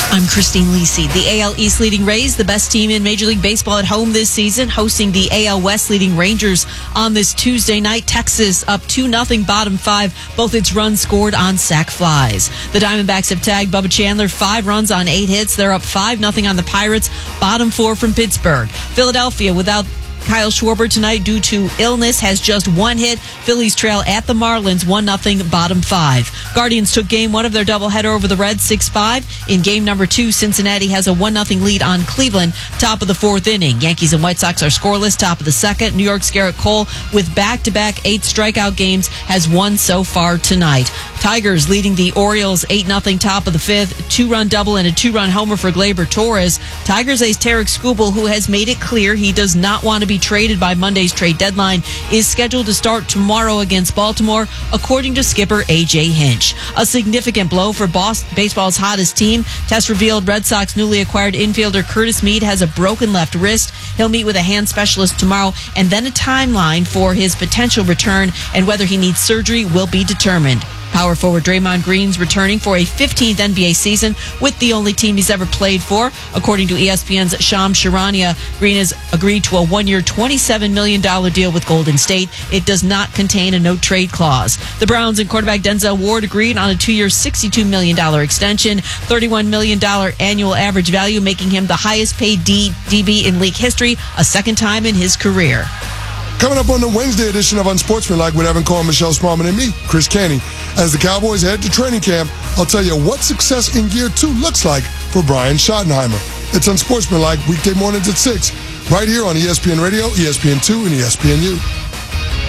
I'm Christine Lisi. The AL East leading Rays, the best team in Major League Baseball at home this season, hosting the AL West leading Rangers on this Tuesday night. Texas up 2-0, bottom 5. Both its runs scored on sac flies. The Diamondbacks have tagged Bubba Chandler 5 runs on 8 hits. They're up 5-0 on the Pirates, bottom 4 from Pittsburgh. Philadelphia, without Kyle Schwarber tonight due to illness, has just 1 hit. Phillies trail at the Marlins 1-0, bottom 5. Guardians took game 1 of their doubleheader over the Reds 6-5. In game number 2, Cincinnati has a 1-0 lead on Cleveland, top of the 4th inning. Yankees and White Sox are scoreless, top of the 2nd. New York's Garrett Cole, with back-to-back 8 strikeout games, has won so far tonight. Tigers leading the Orioles 8-0, top of the 5th. 2-run double and a 2-run homer for Gleyber Torres. Tigers ace Tarek Skubal, who has made it clear he does not want to be traded by Monday's trade deadline, is scheduled to start tomorrow against Baltimore, according to skipper A.J. Hinch. A significant blow for baseball's hottest team. Tests revealed Red Sox newly acquired infielder Curtis Mead has a broken left wrist. He'll meet with a hand specialist tomorrow, and then a timeline for his potential return and whether he needs surgery will be determined. Power forward Draymond Green's returning for a 15th NBA season with the only team he's ever played for. According to ESPN's Shams Charania, Green has agreed to a 1-year, $27 million deal with Golden State. It does not contain a no-trade clause. The Browns and quarterback Denzel Ward agreed on a 2-year, $62 million extension, $31 million annual average value, making him the highest-paid DB in league history, a second time in his career. Coming up on the Wednesday edition of Unsportsmanlike with Evan Cohen, Michelle Smallman, and me, Chris Caney. As the Cowboys head to training camp, I'll tell you what success in Gear 2 looks like for Brian Schottenheimer. It's Unsportsmanlike weekday mornings at 6, right here on ESPN Radio, ESPN2, and ESPNU.